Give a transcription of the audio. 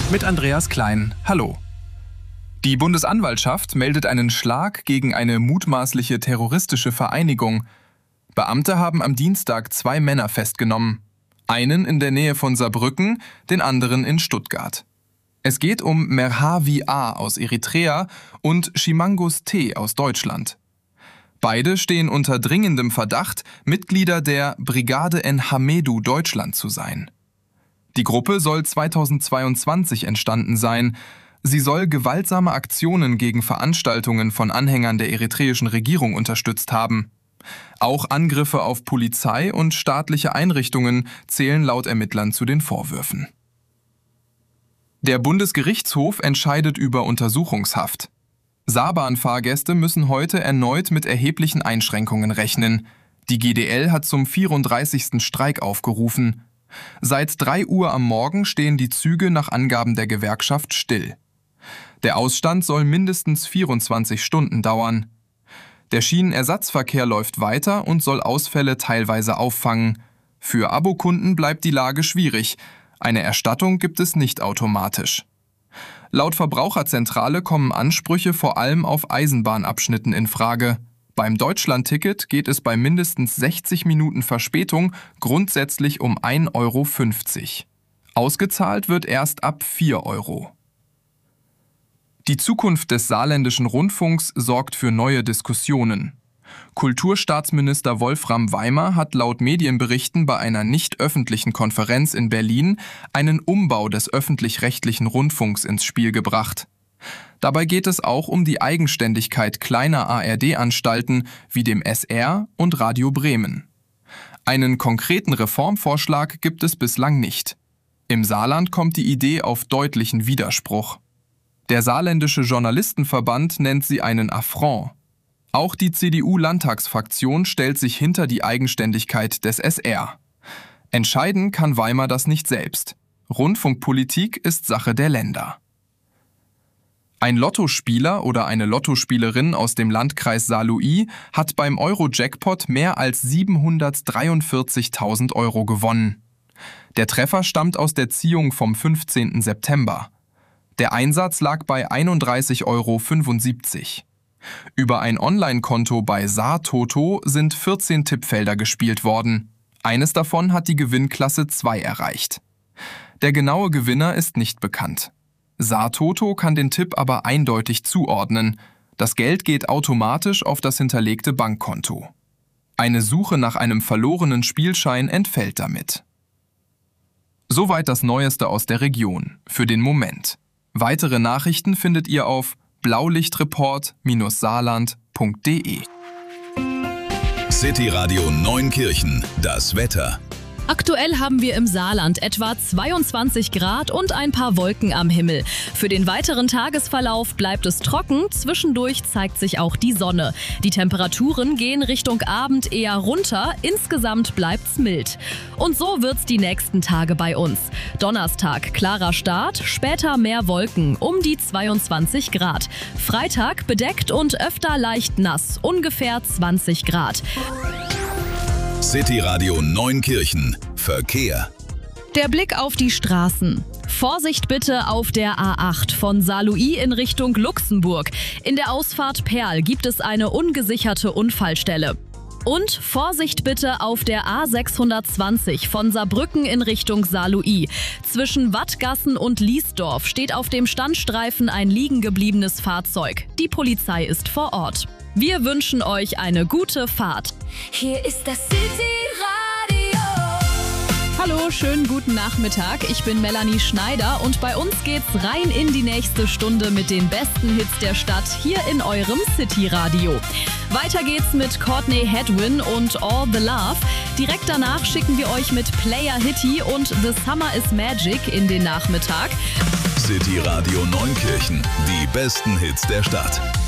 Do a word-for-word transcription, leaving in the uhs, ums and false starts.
Mit Andreas Klein. Hallo. Die Bundesanwaltschaft meldet einen Schlag gegen eine mutmaßliche terroristische Vereinigung. Beamte haben am Dienstag zwei Männer festgenommen. Einen in der Nähe von Saarbrücken, den anderen in Stuttgart. Es geht um Merhavi A. aus Eritrea und Shimangus T. aus Deutschland. Beide stehen unter dringendem Verdacht, Mitglieder der Brigade Nhamedu Deutschland zu sein. Die Gruppe soll zweitausendzweiundzwanzig entstanden sein. Sie soll gewaltsame Aktionen gegen Veranstaltungen von Anhängern der eritreischen Regierung unterstützt haben. Auch Angriffe auf Polizei und staatliche Einrichtungen zählen laut Ermittlern zu den Vorwürfen. Der Bundesgerichtshof entscheidet über Untersuchungshaft. Saarbahn-Fahrgäste müssen heute erneut mit erheblichen Einschränkungen rechnen. Die G D L hat zum vierunddreißigsten Streik aufgerufen. Seit drei Uhr am Morgen stehen die Züge nach Angaben der Gewerkschaft still. Der Ausstand soll mindestens vierundzwanzig Stunden dauern. Der Schienenersatzverkehr läuft weiter und soll Ausfälle teilweise auffangen. Für Abokunden bleibt die Lage schwierig. Eine Erstattung gibt es nicht automatisch. Laut Verbraucherzentrale kommen Ansprüche vor allem auf Eisenbahnabschnitten in Frage. Beim Deutschlandticket geht es bei mindestens sechzig Minuten Verspätung grundsätzlich um ein Euro fünfzig. Ausgezahlt wird erst ab vier Euro. Die Zukunft des saarländischen Rundfunks sorgt für neue Diskussionen. Kulturstaatsminister Wolfram Weimer hat laut Medienberichten bei einer nicht öffentlichen Konferenz in Berlin einen Umbau des öffentlich-rechtlichen Rundfunks ins Spiel gebracht. Dabei geht es auch um die Eigenständigkeit kleiner A R D-Anstalten wie dem S R und Radio Bremen. Einen konkreten Reformvorschlag gibt es bislang nicht. Im Saarland kommt die Idee auf deutlichen Widerspruch. Der saarländische Journalistenverband nennt sie einen Affront. Auch die C D U-Landtagsfraktion stellt sich hinter die Eigenständigkeit des S R. Entscheiden kann Weimer das nicht selbst. Rundfunkpolitik ist Sache der Länder. Ein Lottospieler oder eine Lottospielerin aus dem Landkreis Saarlouis hat beim Euro-Jackpot mehr als siebenhundertdreiundvierzigtausend Euro gewonnen. Der Treffer stammt aus der Ziehung vom fünfzehnten September. Der Einsatz lag bei einunddreißig Euro fünfundsiebzig. Über ein Online-Konto bei Saar-Toto sind vierzehn Tippfelder gespielt worden. Eines davon hat die Gewinnklasse zwei erreicht. Der genaue Gewinner ist nicht bekannt. Saar-Toto kann den Tipp aber eindeutig zuordnen. Das Geld geht automatisch auf das hinterlegte Bankkonto. Eine Suche nach einem verlorenen Spielschein entfällt damit. Soweit das Neueste aus der Region, für den Moment. Weitere Nachrichten findet ihr auf blaulichtreport Bindestrich saarland Punkt de. City Radio Neunkirchen, das Wetter. Aktuell haben wir im Saarland etwa zweiundzwanzig Grad und ein paar Wolken am Himmel. Für den weiteren Tagesverlauf bleibt es trocken, zwischendurch zeigt sich auch die Sonne. Die Temperaturen gehen Richtung Abend eher runter, insgesamt bleibt's mild. Und so wird's die nächsten Tage bei uns. Donnerstag klarer Start, später mehr Wolken, um die zweiundzwanzig Grad. Freitag bedeckt und öfter leicht nass, ungefähr zwanzig Grad. City Radio Neunkirchen. Verkehr. Der Blick auf die Straßen. Vorsicht bitte auf der A acht von Saarlouis in Richtung Luxemburg. In der Ausfahrt Perl gibt es eine ungesicherte Unfallstelle. Und Vorsicht bitte auf der A sechshundertzwanzig von Saarbrücken in Richtung Saarlouis. Zwischen Wattgassen und Liesdorf steht auf dem Standstreifen ein liegen gebliebenes Fahrzeug. Die Polizei ist vor Ort. Wir wünschen euch eine gute Fahrt. Hier ist das City Radio. Hallo, schönen guten Nachmittag. Ich bin Melanie Schneider und bei uns geht's rein in die nächste Stunde mit den besten Hits der Stadt hier in eurem City Radio. Weiter geht's mit Courtney Hedwin und All the Love. Direkt danach schicken wir euch mit Player Hitty und The Summer is Magic in den Nachmittag. City Radio Neunkirchen, die besten Hits der Stadt.